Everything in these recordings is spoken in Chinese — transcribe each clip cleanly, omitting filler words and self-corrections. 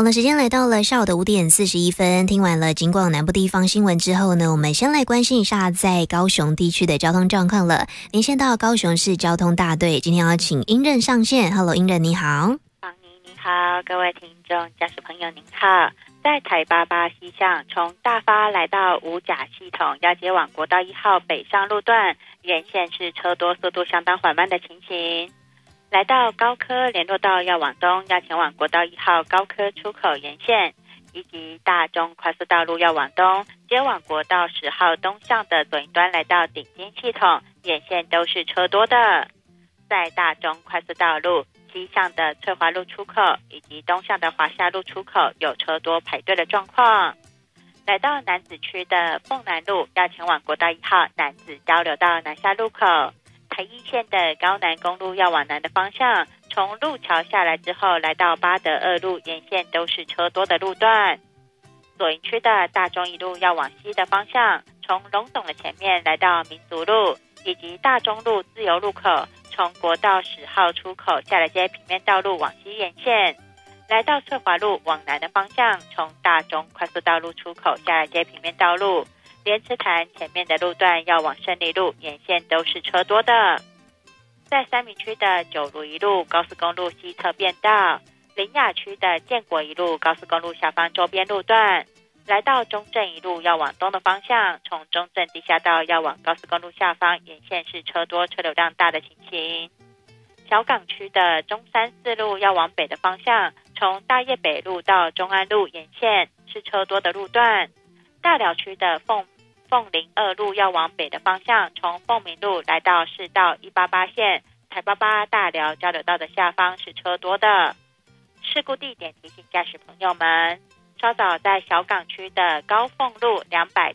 好了，时间来到了下午的5:41，听完了警广南部地方新闻之后呢，我们先来关心一下在高雄地区的交通状况了。连线到高雄市交通大队，今天要请英任上线。Hello， 英任你好。 方妮你好，各位听众驾驶朋友您好。在台88西向从大发来到五甲系统要接往国道1号北上路段，沿线是车多速度相当缓慢的情形。来到高科联络道要往东，要前往国道1号高科出口沿线，以及大中快速道路要往东，接往国道10号东向的左营端来到顶尖系统，沿线都是车多的。在大中快速道路西向的翠华路出口以及东向的华夏路出口有车多排队的状况。来到楠梓区的凤南路要前往国道1号楠梓交流道南下路口。台一线的高南公路要往南的方向，从路桥下来之后来到八德2路沿线都是车多的路段。左营区的大中一路要往西的方向，从龙总的前面来到民族路以及大中路自由路口，从国道10号出口下来接平面道路往西沿线，来到翠华路往南的方向，从大中快速道路出口下来接平面道路，莲池潭前面的路段要往胜利路沿线都是车多的。在三民区的九如一路高速公路西侧变道，苓雅区的建国一路高速公路下方周边路段，来到中正一路要往东的方向，从中正地下道要往高速公路下方沿线是车多车流量大的情形。小港区的中山4路要往北的方向，从大业北路到中安路沿线是车多的路段。大寮区的凤林2路要往北的方向，从凤鸣路来到市道188线台88大寮交流道的下方是车多的。事故地点提醒驾驶朋友们，稍早在小港区的高凤路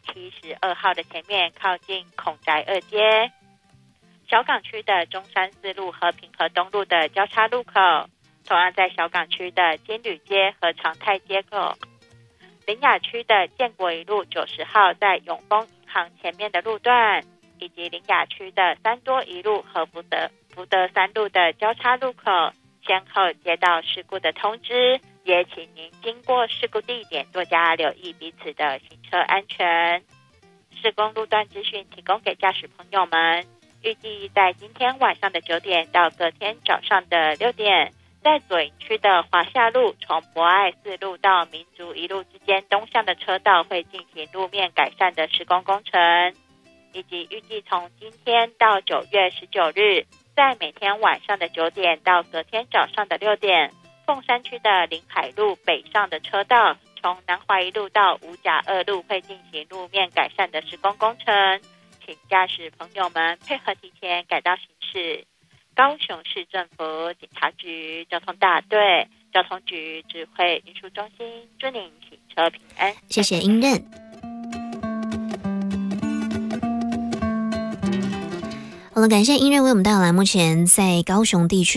272号的前面靠近孔宅2街，小港区的中山4路和平和东路的交叉路口，同样在小港区的金旅街和长泰街口，苓雅区的建国一路90号在永丰银行前面的路段，以及苓雅区的三多一路和福德3路的交叉路口，先后接到事故的通知，也请您经过事故地点多加留意彼此的行车安全。施工路段资讯提供给驾驶朋友们，预计在今天晚上的9点到隔天早上的6点，在左营区的华夏路从博爱4路到民族一路之间东向的车道会进行路面改善的施工工程，以及预计从今天到9月19日，在每天晚上的9点到隔天早上的6点，凤山区的临海路北上的车道从南华一路到五甲2路会进行路面改善的施工工程，请驾驶朋友们配合提前改道行驶。高雄市政府警察局交通大队交通局指挥运输中心祝您行车平安。 谢谢英任。好了，感谢英任为我们带来目前在高雄地区